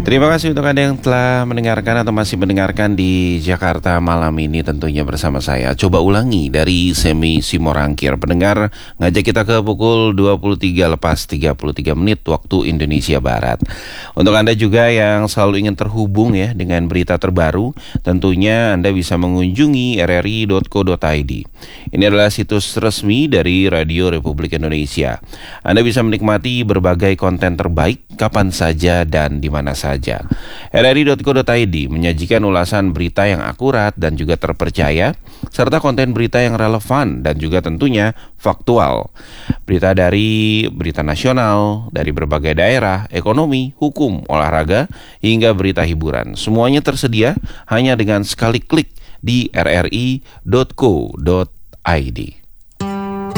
Terima kasih untuk Anda yang telah mendengarkan atau masih mendengarkan di Jakarta malam ini tentunya bersama saya. Coba ulangi dari Semi Simorangkir. Pendengar ngajak kita ke pukul 23 lepas 33 menit waktu Indonesia Barat. Untuk Anda juga yang selalu ingin terhubung ya dengan berita terbaru, tentunya Anda bisa mengunjungi rri.co.id. Ini adalah situs resmi dari Radio Republik Indonesia. Anda bisa menikmati berbagai konten terbaik kapan saja dan di mana saja. rri.co.id menyajikan ulasan berita yang akurat dan juga terpercaya, serta konten berita yang relevan dan juga tentunya faktual. Berita dari berita nasional, dari berbagai daerah, ekonomi, hukum, olahraga, hingga berita hiburan. Semuanya tersedia hanya dengan sekali klik di rri.co.id.